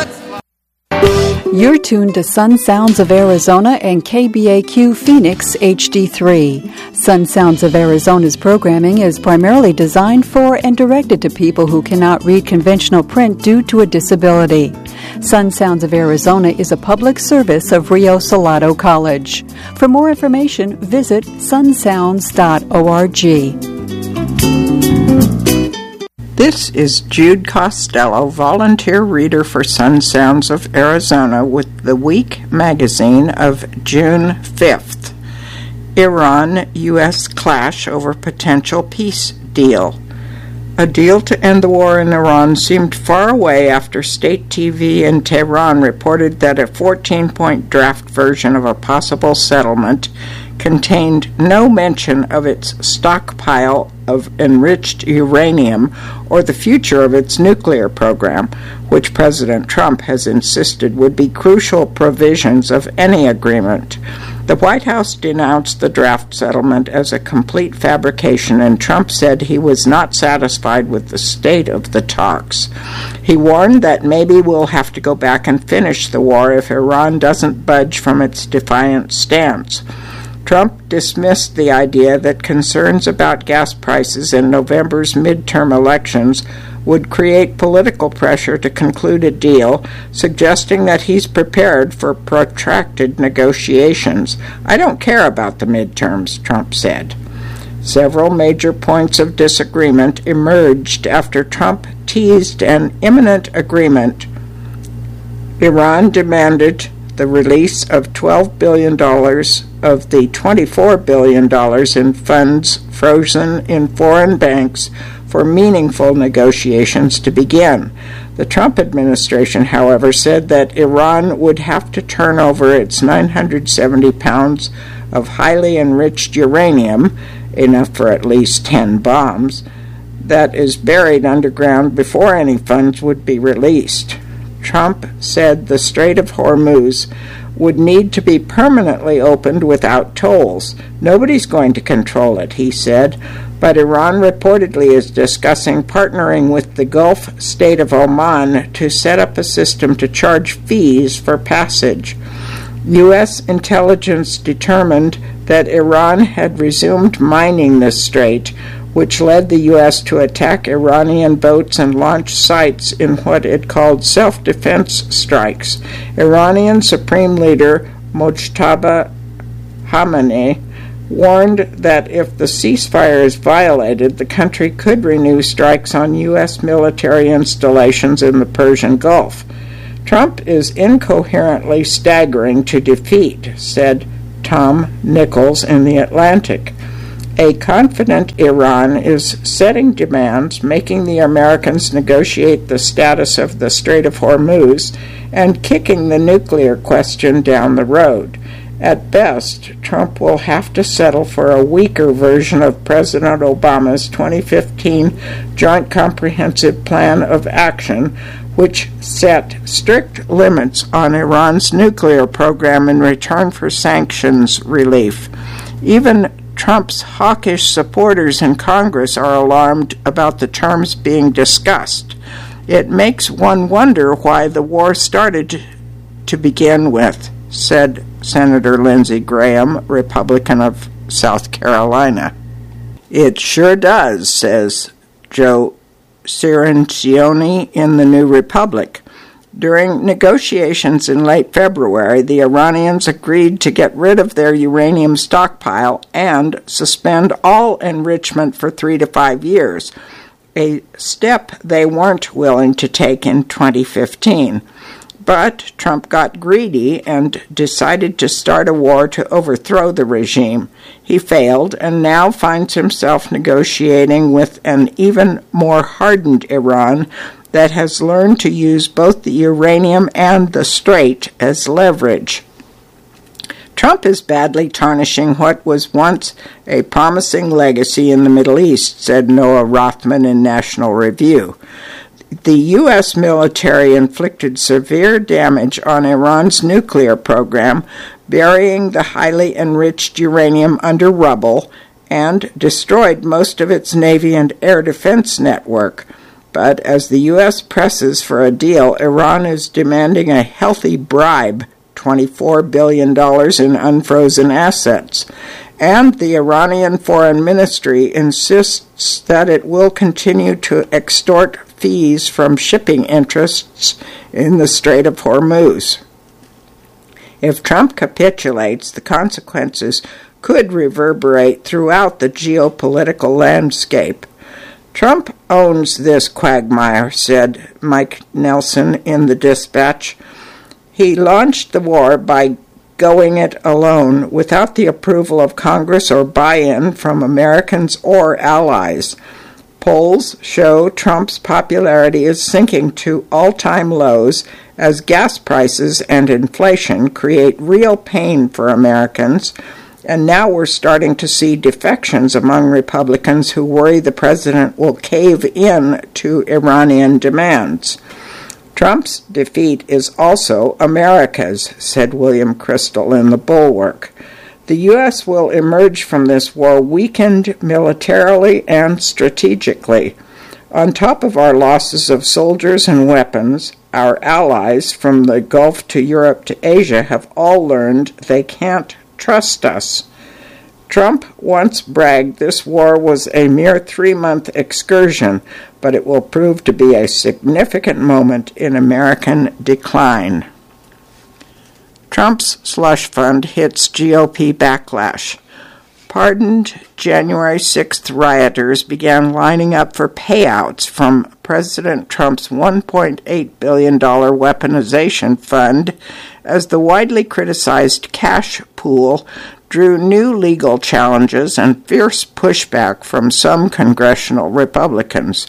You're tuned to Sun Sounds of Arizona and KBAQ Phoenix HD3. Sun Sounds of Arizona's programming is primarily designed for and directed to people who cannot read conventional print due to a disability. Sun Sounds of Arizona is a public service of Rio Salado College. For more information, visit sunsounds.org. This is Jude Costello, volunteer reader for Sun Sounds of Arizona with the Week magazine of June 5th. Iran-U.S. clash over potential peace deal. A deal to end the war in Iran seemed far away after state TV in Tehran reported that a 14-point draft version of a possible settlement contained no mention of its stockpile of enriched uranium or the future of its nuclear program, which President Trump has insisted would be crucial provisions of any agreement. The White House denounced the draft settlement as a complete fabrication, and Trump said he was not satisfied with the state of the talks. He warned that maybe we'll have to go back and finish the war if Iran doesn't budge from its defiant stance. Trump dismissed the idea that concerns about gas prices in November's midterm elections would create political pressure to conclude a deal, suggesting that he's prepared for protracted negotiations. "I don't care about the midterms," Trump said. Several major points of disagreement emerged after Trump teased an imminent agreement. Iran demanded the release of $12 billion of the $24 billion in funds frozen in foreign banks for meaningful negotiations to begin. The Trump administration, however, said that Iran would have to turn over its 970 pounds of highly enriched uranium, enough for at least 10 bombs, that is buried underground before any funds would be released. Trump said the Strait of Hormuz would need to be permanently opened without tolls. Nobody's going to control it, he said, but Iran reportedly is discussing partnering with the Gulf state of Oman to set up a system to charge fees for passage. U.S. intelligence determined that Iran had resumed mining the strait, which led the U.S. to attack Iranian boats and launch sites in what it called self-defense strikes. Iranian Supreme Leader Mojtaba Khamenei warned that if the ceasefire is violated, the country could renew strikes on U.S. military installations in the Persian Gulf. Trump is incoherently staggering to defeat, said Tom Nichols in The Atlantic. A confident Iran is setting demands, making the Americans negotiate the status of the Strait of Hormuz, and kicking the nuclear question down the road. At best, Trump will have to settle for a weaker version of President Obama's 2015 Joint Comprehensive Plan of Action, which set strict limits on Iran's nuclear program in return for sanctions relief. Even Trump's hawkish supporters in Congress are alarmed about the terms being discussed. It makes one wonder why the war started to begin with, said Senator Lindsey Graham, Republican of South Carolina. It sure does, says Joe Cirincione in the New Republic. During negotiations in late February, the Iranians agreed to get rid of their uranium stockpile and suspend all enrichment for 3 to 5 years, a step they weren't willing to take in 2015. But Trump got greedy and decided to start a war to overthrow the regime. He failed and now finds himself negotiating with an even more hardened Iran that has learned to use both the uranium and the strait as leverage. Trump is badly tarnishing what was once a promising legacy in the Middle East, said Noah Rothman in National Review. The U.S. military inflicted severe damage on Iran's nuclear program, burying the highly enriched uranium under rubble, and destroyed most of its Navy and air defense network. But as the U.S. presses for a deal, Iran is demanding a healthy bribe, $24 billion in unfrozen assets. And the Iranian Foreign Ministry insists that it will continue to extort fees from shipping interests in the Strait of Hormuz. If Trump capitulates, the consequences could reverberate throughout the geopolitical landscape. Trump owns this quagmire, said Mike Nelson in the Dispatch. He launched the war by going it alone without the approval of Congress or buy-in from Americans or allies. Polls show Trump's popularity is sinking to all-time lows as gas prices and inflation create real pain for Americans, and now we're starting to see defections among Republicans who worry the president will cave in to Iranian demands. Trump's defeat is also America's, said William Crystal in The Bulwark. The U.S. will emerge from this war weakened militarily and strategically. On top of our losses of soldiers and weapons, our allies from the Gulf to Europe to Asia have all learned they can't trust us. Trump once bragged this war was a mere 3-month excursion, but it will prove to be a significant moment in American decline. Trump's slush fund hits GOP backlash. Pardoned January 6th rioters began lining up for payouts from President Trump's $1.8 billion weaponization fund as the widely criticized cash pool drew new legal challenges and fierce pushback from some congressional Republicans.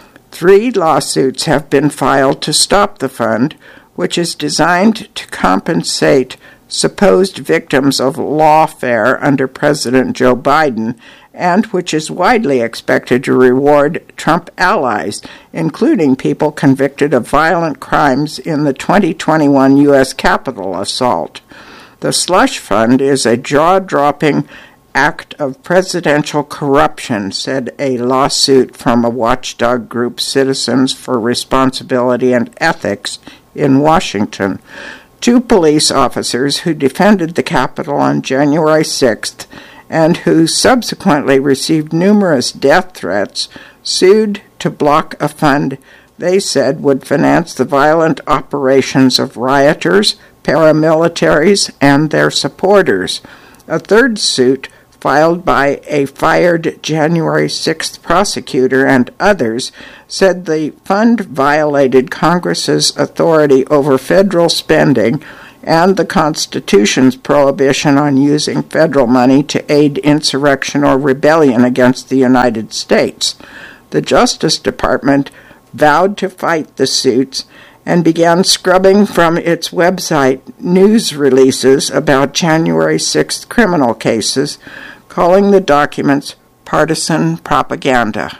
3 lawsuits have been filed to stop the fund, which is designed to compensate supposed victims of lawfare under President Joe Biden, and which is widely expected to reward Trump allies, including people convicted of violent crimes in the 2021 U.S. Capitol assault. The slush fund is a jaw-dropping act of presidential corruption, said a lawsuit from a watchdog group, Citizens for Responsibility and Ethics, in Washington. 2 police officers who defended the Capitol on January 6th and who subsequently received numerous death threats sued to block a fund they said would finance the violent operations of rioters, paramilitaries, and their supporters. A 3rd suit, filed by a fired January 6th prosecutor and others, said the fund violated Congress's authority over federal spending and the Constitution's prohibition on using federal money to aid insurrection or rebellion against the United States. The Justice Department vowed to fight the suits and began scrubbing from its website news releases about January 6th criminal cases, calling the documents partisan propaganda.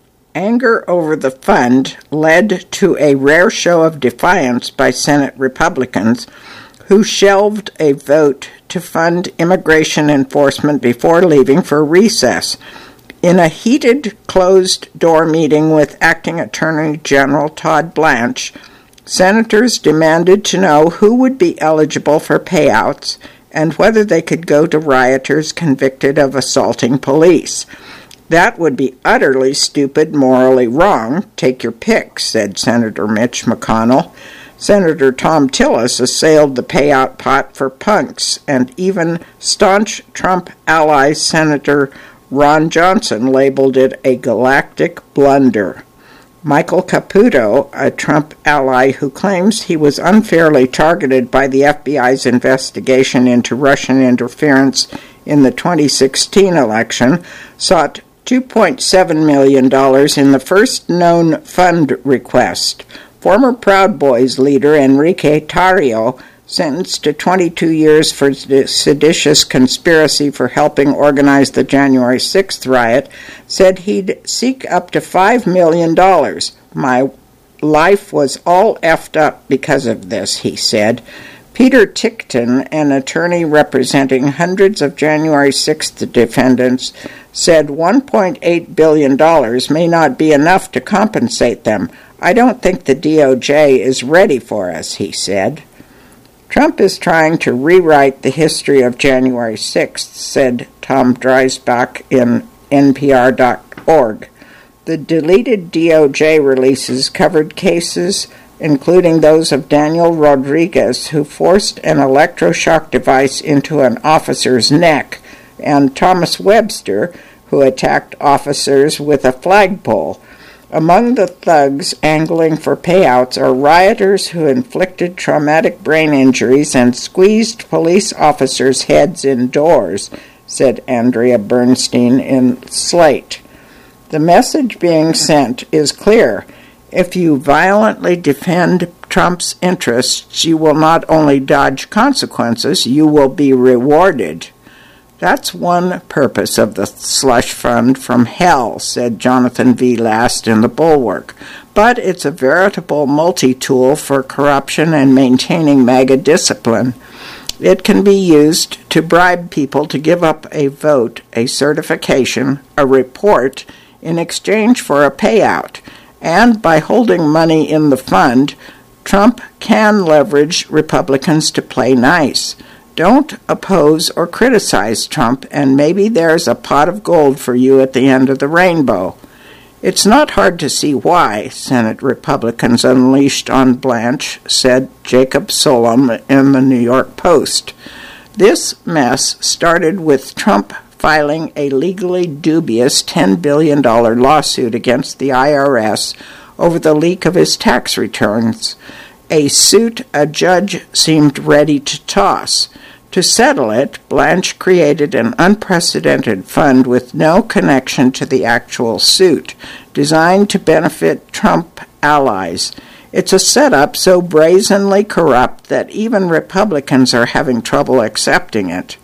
Anger over the fund led to a rare show of defiance by Senate Republicans, who shelved a vote to fund immigration enforcement before leaving for recess. In a heated, closed-door meeting with Acting Attorney General Todd Blanche, senators demanded to know who would be eligible for payouts and whether they could go to rioters convicted of assaulting police. That would be utterly stupid, morally wrong. Take your pick, said Senator Mitch McConnell. Senator Thom Tillis assailed the payout pot for punks, and even staunch Trump ally Senator Ron Johnson labeled it a galactic blunder. Michael Caputo, a Trump ally who claims he was unfairly targeted by the FBI's investigation into Russian interference in the 2016 election, sought $2.7 million in the first known fund request. Former Proud Boys leader Enrique Tarrio, sentenced to 22 years for seditious conspiracy for helping organize the January 6th riot, said he'd seek up to $5 million. My life was all effed up because of this, he said. Peter Tickton, an attorney representing hundreds of January 6th defendants, said $1.8 billion may not be enough to compensate them. I don't think the DOJ is ready for us, he said. Trump is trying to rewrite the history of January 6th, said Tom Dreisbach in NPR.org. The deleted DOJ releases covered cases including those of Daniel Rodriguez, who forced an electroshock device into an officer's neck, and Thomas Webster, who attacked officers with a flagpole. Among the thugs angling for payouts are rioters who inflicted traumatic brain injuries and squeezed police officers' heads indoors, said Andrea Bernstein in Slate. The message being sent is clear. If you violently defend Trump's interests, you will not only dodge consequences, you will be rewarded. That's one purpose of the slush fund from hell, said Jonathan V. Last in The Bulwark. But it's a veritable multi-tool for corruption and maintaining MAGA discipline. It can be used to bribe people to give up a vote, a certification, a report, in exchange for a payout. And by holding money in the fund, Trump can leverage Republicans to play nice. Don't oppose or criticize Trump, and maybe there's a pot of gold for you at the end of the rainbow. It's not hard to see why, Senate Republicans unleashed on Blanche, said Jacob Solom in the New York Post. This mess started with Trump filing a legally dubious $10 billion lawsuit against the IRS over the leak of his tax returns, a suit a judge seemed ready to toss. To settle it, Blanche created an unprecedented fund with no connection to the actual suit, designed to benefit Trump allies. It's a setup so brazenly corrupt that even Republicans are having trouble accepting it.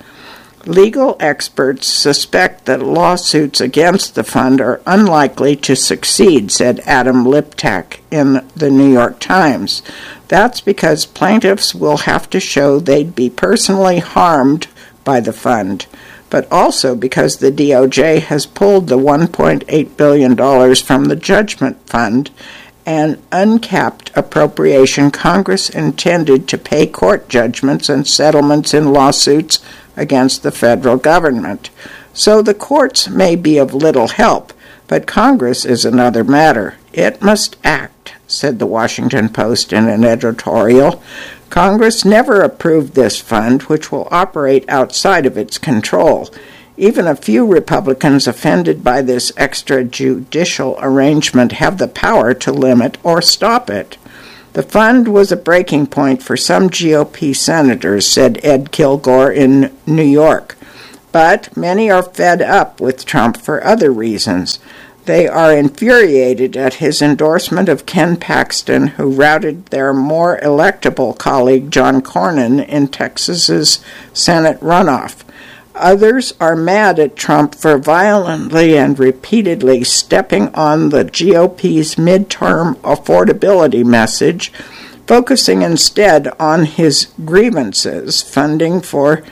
Legal experts suspect that lawsuits against the fund are unlikely to succeed, said Adam Liptak in the New York Times. That's because plaintiffs will have to show they'd be personally harmed by the fund, but also because the DOJ has pulled the $1.8 billion from the judgment fund, an uncapped appropriation Congress intended to pay court judgments and settlements in lawsuits against the federal government. So the courts may be of little help, but Congress is another matter. It must act, said the Washington Post in an editorial. Congress never approved this fund, which will operate outside of its control. Even a few Republicans offended by this extrajudicial arrangement have the power to limit or stop it. The fund was a breaking point for some GOP senators, said Ed Kilgore in New York. But many are fed up with Trump for other reasons. They are infuriated at his endorsement of Ken Paxton, who routed their more electable colleague John Cornyn in Texas's Senate runoff. Others are mad at Trump for violently and repeatedly stepping on the GOP's midterm affordability message, focusing instead on his grievances, funding for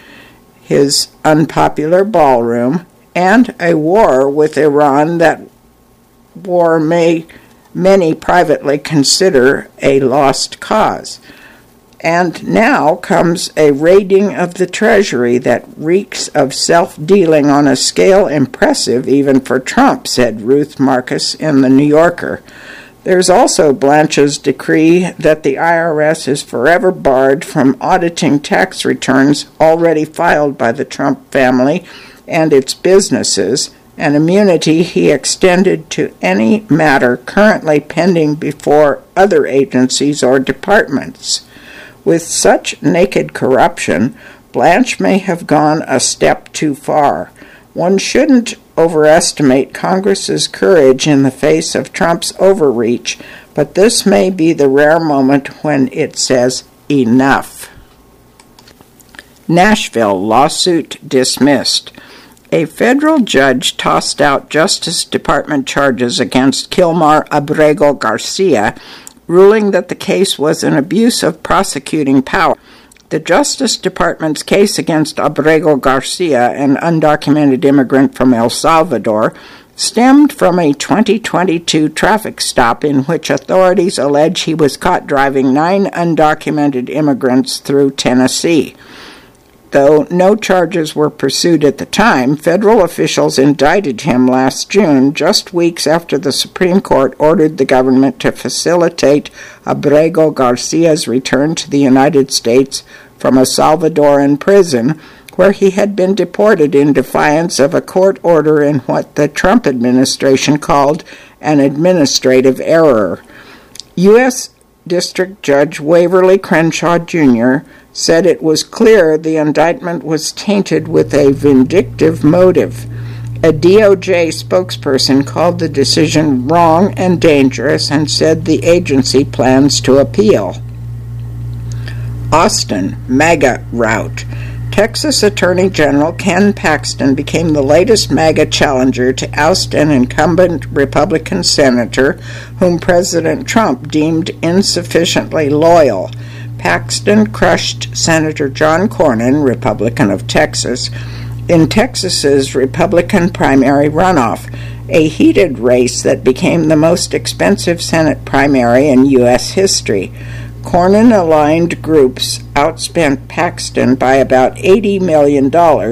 his unpopular ballroom, and a war with Iran that war many privately consider a lost cause. And now comes a raiding of the Treasury that reeks of self-dealing on a scale impressive even for Trump, said Ruth Marcus in The New Yorker. There's also Blanche's decree that the IRS is forever barred from auditing tax returns already filed by the Trump family and its businesses, an immunity he extended to any matter currently pending before other agencies or departments. With such naked corruption, Blanche may have gone a step too far. One shouldn't overestimate Congress's courage in the face of Trump's overreach, but this may be the rare moment when it says enough. Nashville lawsuit dismissed. A federal judge tossed out Justice Department charges against Kilmar Abrego Garcia, ruling that the case was an abuse of prosecuting power. The Justice Department's case against Abrego Garcia, an undocumented immigrant from El Salvador, stemmed from a 2022 traffic stop in which authorities allege he was caught driving 9 undocumented immigrants through Tennessee. Though no charges were pursued at the time, federal officials indicted him last June, just weeks after the Supreme Court ordered the government to facilitate Abrego Garcia's return to the United States from a Salvadoran prison, where he had been deported in defiance of a court order in what the Trump administration called an administrative error. U.S. District Judge Waverly Crenshaw, Jr., said it was clear the indictment was tainted with a vindictive motive. A DOJ spokesperson called the decision wrong and dangerous and said the agency plans to appeal. Austin, MAGA rout. Texas Attorney General Ken Paxton became the latest MAGA challenger to oust an incumbent Republican senator whom President Trump deemed insufficiently loyal. Paxton crushed Senator John Cornyn, Republican of Texas, in Texas's Republican primary runoff, a heated race that became the most expensive Senate primary in U.S. history. Cornyn-aligned groups outspent Paxton by about $80 million,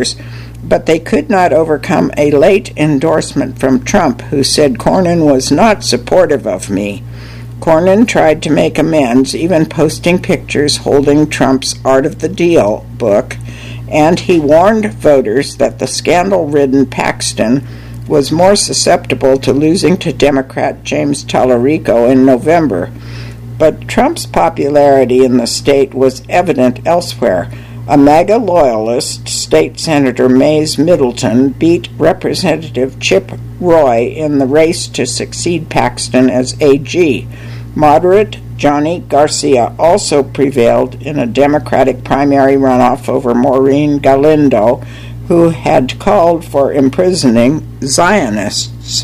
but they could not overcome a late endorsement from Trump, who said Cornyn was not supportive of me. Cornyn tried to make amends, even posting pictures holding Trump's Art of the Deal book, and he warned voters that the scandal-ridden Paxton was more susceptible to losing to Democrat James Tallarico in November. But Trump's popularity in the state was evident elsewhere. A MAGA loyalist, State Senator Mays Middleton, beat Representative Chip Roy in the race to succeed Paxton as AG. Moderate Johnny Garcia also prevailed in a Democratic primary runoff over Maureen Galindo, who had called for imprisoning Zionists.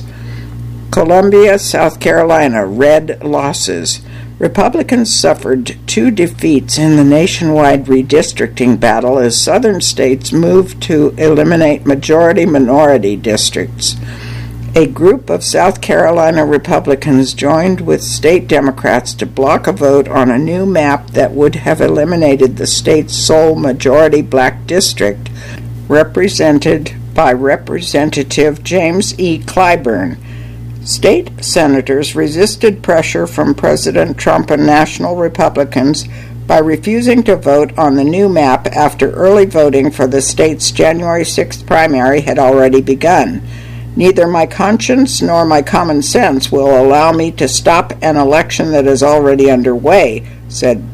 Columbia, South Carolina, red losses. Republicans suffered 2 defeats in the nationwide redistricting battle as southern states moved to eliminate majority-minority districts. A group of South Carolina Republicans joined with state Democrats to block a vote on a new map that would have eliminated the state's sole majority black district, represented by Representative James E. Clyburn. State senators resisted pressure from President Trump and national Republicans by refusing to vote on the new map after early voting for the state's January 6th primary had already begun. Neither my conscience nor my common sense will allow me to stop an election that is already underway, said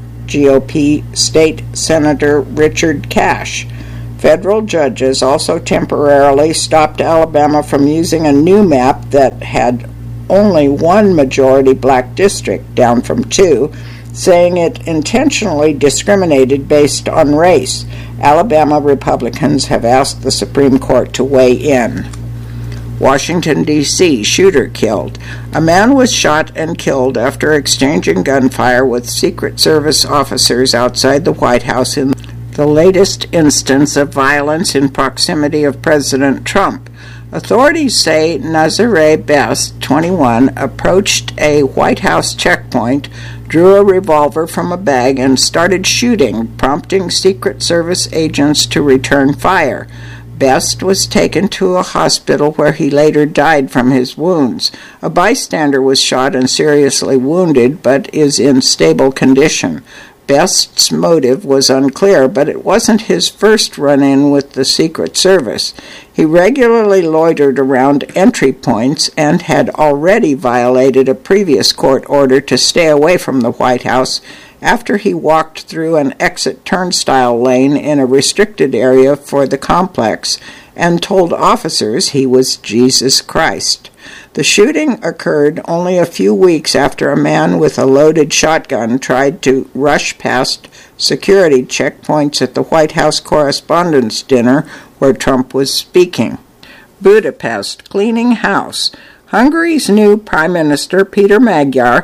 GOP State Senator Richard Cash. Federal judges also temporarily stopped Alabama from using a new map that had only 1 majority black district, down from 2, saying it intentionally discriminated based on race. Alabama Republicans have asked the Supreme Court to weigh in. Washington, D.C., shooter killed. A man was shot and killed after exchanging gunfire with Secret Service officers outside the White House in the latest instance of violence in proximity of President Trump. Authorities say Nazare Best, 21, approached a White House checkpoint, drew a revolver from a bag, and started shooting, prompting Secret Service agents to return fire. Best was taken to a hospital where he later died from his wounds. A bystander was shot and seriously wounded, but is in stable condition. Best's motive was unclear, but it wasn't his first run-in with the Secret Service. He regularly loitered around entry points and had already violated a previous court order to stay away from the White House after he walked through an exit turnstile lane in a restricted area for the complex and told officers he was Jesus Christ. The shooting occurred only a few weeks after a man with a loaded shotgun tried to rush past security checkpoints at the White House Correspondents' Dinner where Trump was speaking. Budapest, cleaning house. Hungary's new Prime Minister, Peter Magyar,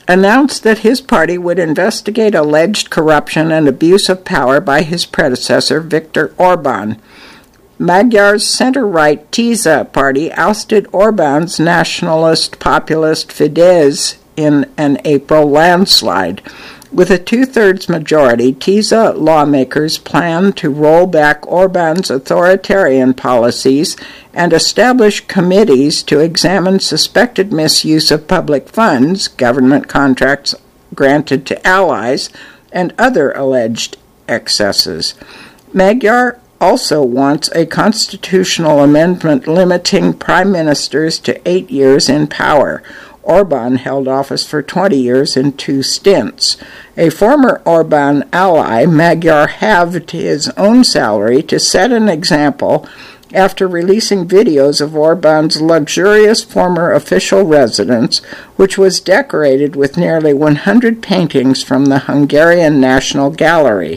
announced that his party would investigate alleged corruption and abuse of power by his predecessor, Viktor Orban. Magyar's center-right TISA party ousted Orban's nationalist populist Fidesz in an April landslide. With a two-thirds majority, TISA lawmakers plan to roll back Orban's authoritarian policies and establish committees to examine suspected misuse of public funds, government contracts granted to allies, and other alleged excesses. Magyar also wants a constitutional amendment limiting prime ministers to 8 years in power. Orban held office for 20 years in 2 stints. A former Orban ally, Magyar halved his own salary to set an example after releasing videos of Orban's luxurious former official residence, which was decorated with nearly 100 paintings from the Hungarian National Gallery.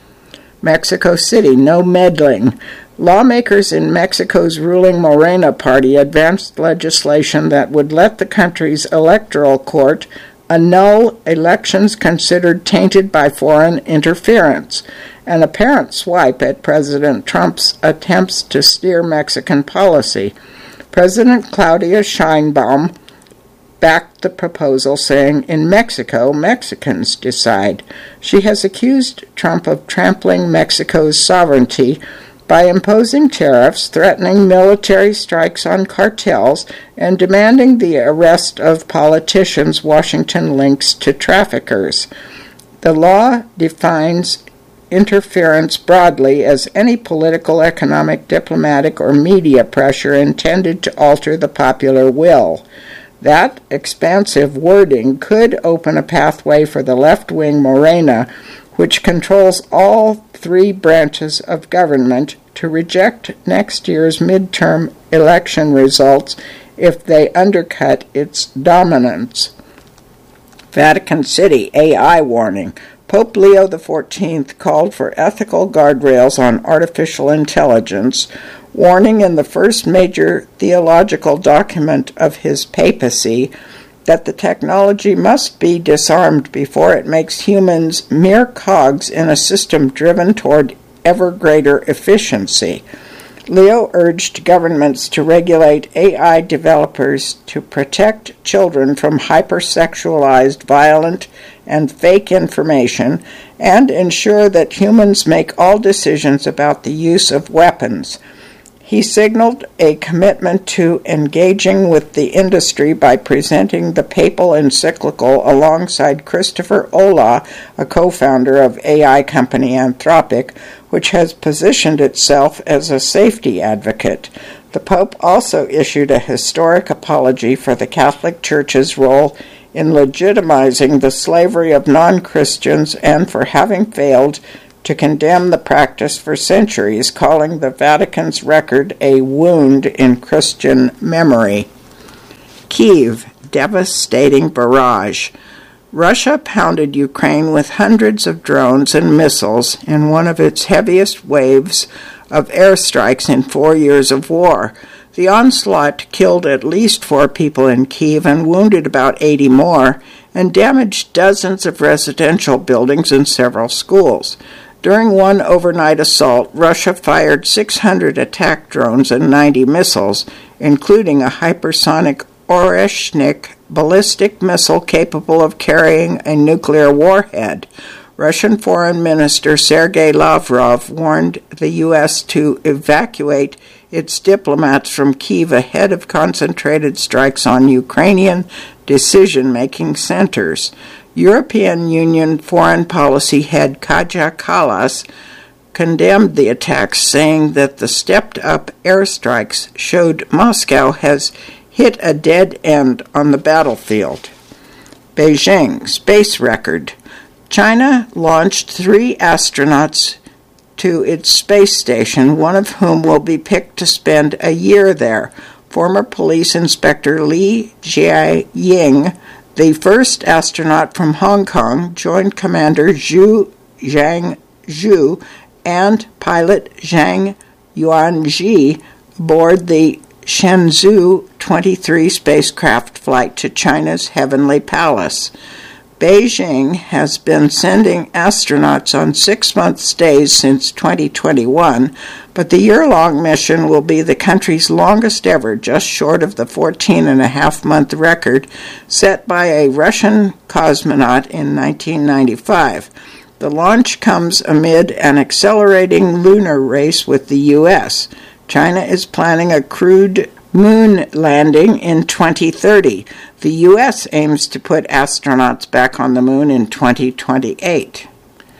Mexico City, no meddling. Lawmakers in Mexico's ruling Morena party advanced legislation that would let the country's electoral court annul elections considered tainted by foreign interference, an apparent swipe at President Trump's attempts to steer Mexican policy. President Claudia Sheinbaum backed the proposal, saying, "In Mexico, Mexicans decide." She has accused Trump of trampling Mexico's sovereignty by imposing tariffs, threatening military strikes on cartels, and demanding the arrest of politicians Washington links to traffickers. The law defines interference broadly as any political, economic, diplomatic, or media pressure intended to alter the popular will. That expansive wording could open a pathway for the left-wing Morena, which controls all 3 branches of government, to reject next year's midterm election results if they undercut its dominance. Vatican City, AI warning. Pope Leo XIV called for ethical guardrails on artificial intelligence, warning in the first major theological document of his papacy that the technology must be disarmed before it makes humans mere cogs in a system driven toward ever greater efficiency. Leo urged governments to regulate AI developers to protect children from hypersexualized, violent, and fake information, and ensure that humans make all decisions about the use of weapons. He signaled a commitment to engaging with the industry by presenting the papal encyclical alongside Christopher Olah, a co-founder of AI company Anthropic, which has positioned itself as a safety advocate. The Pope also issued a historic apology for the Catholic Church's role in legitimizing the slavery of non-Christians and for having failed to condemn the practice for centuries, calling the Vatican's record a wound in Christian memory. Kyiv, devastating barrage. Russia pounded Ukraine with hundreds of drones and missiles in one of its heaviest waves of airstrikes in 4 years of war. The onslaught killed at least 4 people in Kyiv and wounded about 80 more, and damaged dozens of residential buildings and several schools. During one overnight assault, Russia fired 600 attack drones and 90 missiles, including a hypersonic Oreshnik ballistic missile capable of carrying a nuclear warhead. Russian Foreign Minister Sergei Lavrov warned the U.S. to evacuate its diplomats from Kyiv ahead of concentrated strikes on Ukrainian decision-making centers. European Union Foreign Policy head Kaja Kallas condemned the attacks, saying that the stepped-up airstrikes showed Moscow has hit a dead end on the battlefield. Beijing, space record. China launched 3 astronauts to its space station, one of whom will be picked to spend a year there. Former police inspector Li Jiaying, the first astronaut from Hong Kong, joined Commander Zhu Zhangzhu and pilot Zhang Yuanji aboard the Shenzhou 23 spacecraft flight to China's Heavenly Palace. Beijing has been sending astronauts on 6-month stays since 2021, but the year-long mission will be the country's longest ever, just short of the 14-and-a-half-month record set by a Russian cosmonaut in 1995. The launch comes amid an accelerating lunar race with the U.S. China is planning a crewed moon landing in 2030. The U.S. aims to put astronauts back on the moon in 2028.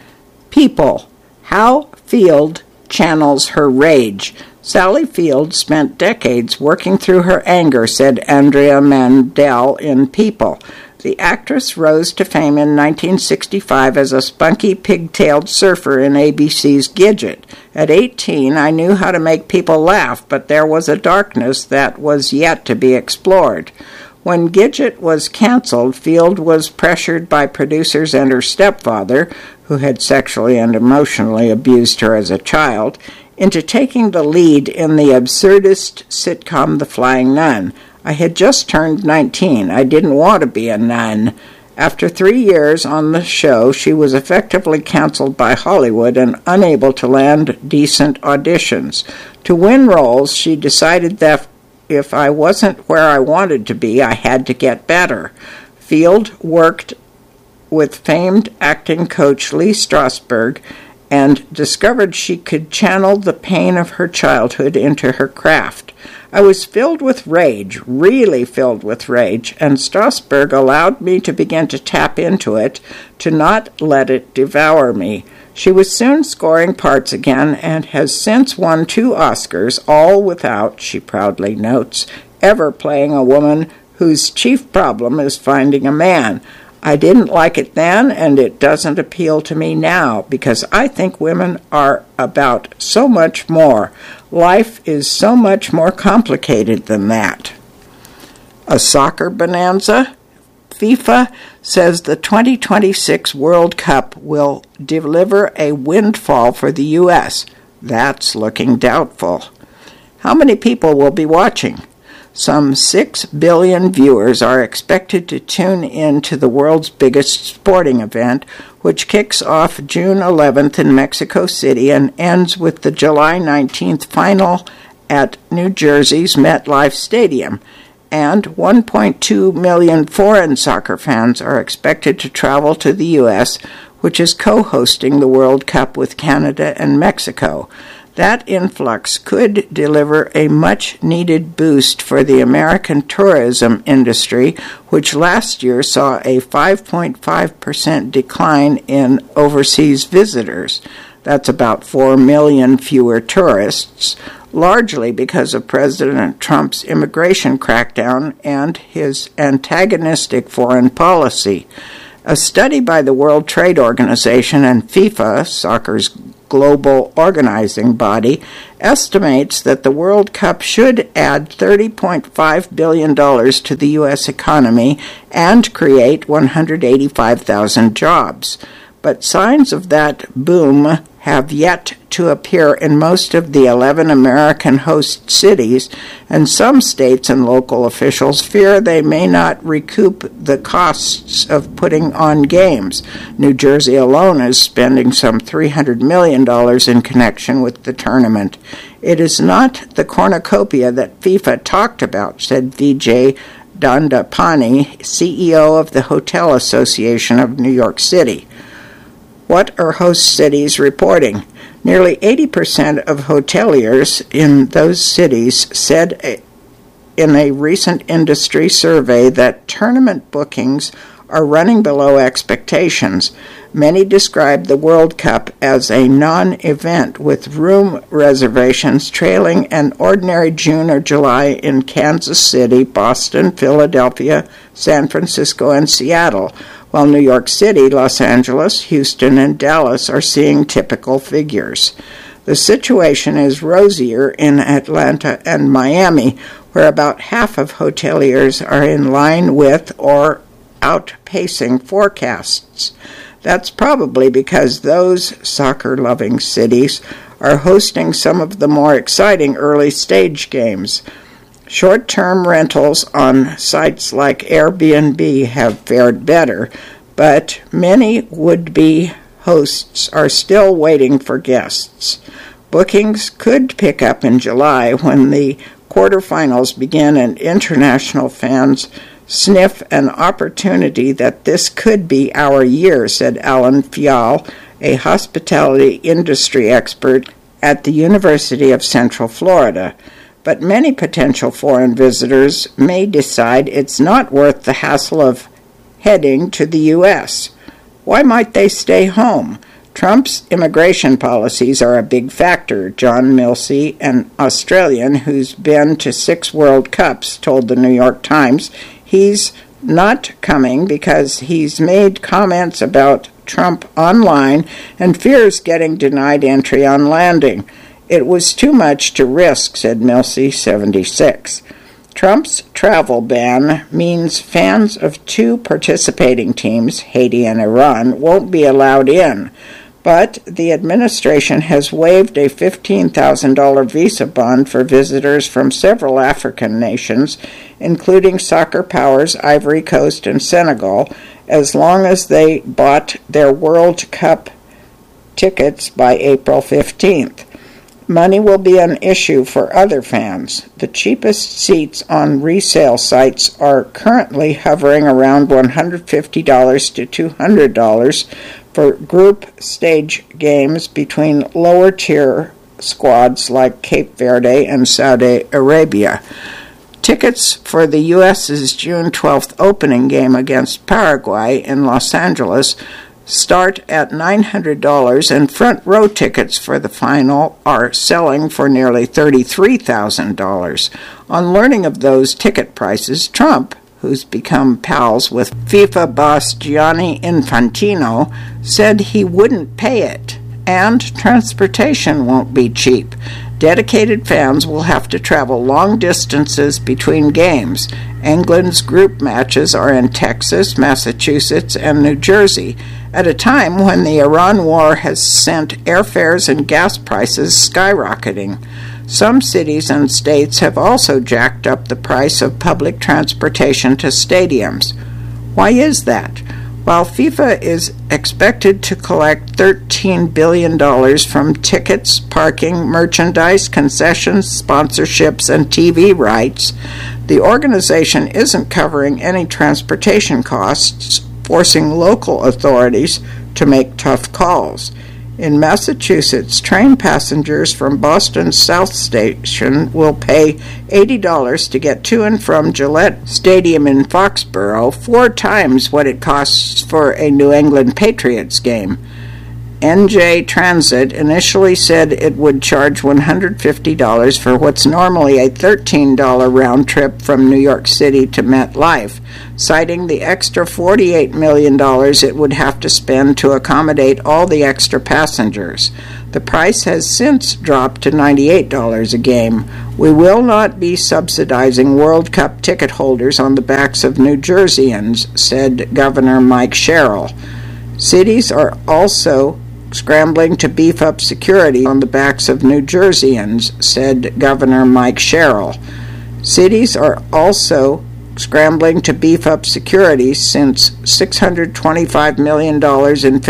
People. How Field channels her rage. Sally Field spent decades working through her anger, said Andrea Mandel in People. The actress rose to fame in 1965 as a spunky, pigtailed surfer in ABC's Gidget. At 18, I knew how to make people laugh, but there was a darkness that was yet to be explored. When Gidget was canceled, Field was pressured by producers and her stepfather, who had sexually and emotionally abused her as a child, into taking the lead in the absurdist sitcom The Flying Nun. I had just turned 19. I didn't want to be a nun. After 3 years on the show, she was effectively canceled by Hollywood and unable to land decent auditions. To win roles, she decided that if I wasn't where I wanted to be, I had to get better. Field worked with famed acting coach Lee Strasberg and discovered she could channel the pain of her childhood into her craft. I was filled with rage, really filled with rage, and Strasberg allowed me to begin to tap into it, to not let it devour me. She was soon scoring parts again and has since won 2 Oscars, all without, she proudly notes, ever playing a woman whose chief problem is finding a man. I didn't like it then, and it doesn't appeal to me now, because I think women are about so much more. Life is so much more complicated than that. A soccer bonanza? FIFA says the 2026 World Cup will deliver a windfall for the U.S. That's looking doubtful. How many people will be watching? Some 6 billion viewers are expected to tune in to the world's biggest sporting event, which kicks off June 11th in Mexico City and ends with the July 19th final at New Jersey's MetLife Stadium. And 1.2 million foreign soccer fans are expected to travel to the U.S., which is co-hosting the World Cup with Canada and Mexico. That influx could deliver a much-needed boost for the American tourism industry, which last year saw a 5.5% decline in overseas visitors. That's about 4 million fewer tourists, largely because of President Trump's immigration crackdown and his antagonistic foreign policy. A study by the World Trade Organization and FIFA, soccer's global organizing body, estimates that the World Cup should add $30.5 billion to the U.S. economy and create 185,000 jobs. But signs of that boom have yet to appear in most of the 11 American host cities, and some states and local officials fear they may not recoup the costs of putting on games. New Jersey alone is spending some $300 million in connection with the tournament. It is not the cornucopia that FIFA talked about, said Vijay Dandapani, CEO of the Hotel Association of New York City. What are host cities reporting? Nearly 80% of hoteliers in those cities said in a recent industry survey that tournament bookings are running below expectations. Many describe the World Cup as a non-event, with room reservations trailing an ordinary June or July in Kansas City, Boston, Philadelphia, San Francisco, and Seattle, while New York City, Los Angeles, Houston, and Dallas are seeing typical figures. The situation is rosier in Atlanta and Miami, where about half of hoteliers are in line with or outpacing forecasts. That's probably because those soccer-loving cities are hosting some of the more exciting early-stage games. Short-term rentals on sites like Airbnb have fared better, but many would-be hosts are still waiting for guests. Bookings could pick up in July when the quarterfinals begin and international fans sniff an opportunity that this could be our year, said Alan Fial, a hospitality industry expert at the University of Central Florida. But many potential foreign visitors may decide it's not worth the hassle of heading to the U.S. Why might they stay home? Trump's immigration policies are a big factor, John Milsey, an Australian who's been to 6 World Cups, told the New York Times. He's not coming because he's made comments about Trump online and fears getting denied entry on landing. It was too much to risk, said Milsey, 76. Trump's travel ban means fans of 2 participating teams, Haiti and Iran, won't be allowed in. But the administration has waived a $15,000 visa bond for visitors from several African nations, including soccer powers Ivory Coast and Senegal, as long as they bought their World Cup tickets by April 15th. Money will be an issue for other fans. The cheapest seats on resale sites are currently hovering around $150 to $200 for group stage games between lower-tier squads like Cape Verde and Saudi Arabia. Tickets for the U.S.'s June 12th opening game against Paraguay in Los Angeles start at $900, and front-row tickets for the final are selling for nearly $33,000. On learning of those ticket prices, Trump, who's become pals with FIFA boss Gianni Infantino, said he wouldn't pay it, and transportation won't be cheap. Dedicated fans will have to travel long distances between games. England's group matches are in Texas, Massachusetts, and New Jersey, at a time when the Iran war has sent airfares and gas prices skyrocketing. Some cities and states have also jacked up the price of public transportation to stadiums. Why is that? While FIFA is expected to collect $13 billion from tickets, parking, merchandise, concessions, sponsorships, and TV rights, the organization isn't covering any transportation costs, forcing local authorities to make tough calls. In Massachusetts, train passengers from Boston's South Station will pay $80 to get to and from Gillette Stadium in Foxborough, 4 times what it costs for a New England Patriots game. NJ Transit initially said it would charge $150 for what's normally a $13 round trip from New York City to MetLife, citing the extra $48 million it would have to spend to accommodate all the extra passengers. The price has since dropped to $98 a game. We will not be subsidizing World Cup ticket holders on the backs of New Jerseyans, said Governor Mike Sherrill. Cities are also scrambling to beef up security on the backs of New Jerseyans, said Governor Mike Sherrill. Cities are also scrambling to beef up security since $625 million in